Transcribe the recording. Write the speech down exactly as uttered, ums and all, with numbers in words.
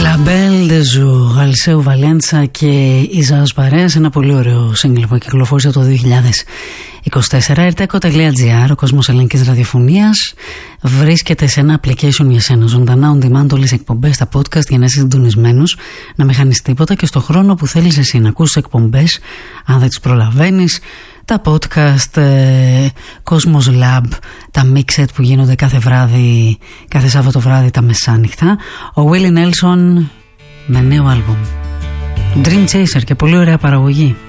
La Belle de Jour, Αλσέου Βαλέντσα και Ιζάος Παρέας, ένα πολύ ωραίο σύγκλι που κυκλοφόρησε το δύο χιλιάδες είκοσι τέσσερα. ερτέκο τελεία τζι άρ, ο κόσμος ελληνικής ραδιοφωνίας, βρίσκεται σε ένα application για σένα. Ζωντανά on demand όλες οι εκπομπές, τα podcast, για να είσαι συντονισμένος, να μην χάνεις τίποτα και στο χρόνο που θέλεις εσύ να ακούσεις εκπομπές, αν δεν τις προλαβαίνεις. Τα podcast, ε, Cosmos Lab, τα mixet που γίνονται κάθε βράδυ, κάθε Σάββατο βράδυ τα μεσάνυχτα. Ο Willie Nelson με νέο άλμπουμ Dream Chaser και πολύ ωραία παραγωγή.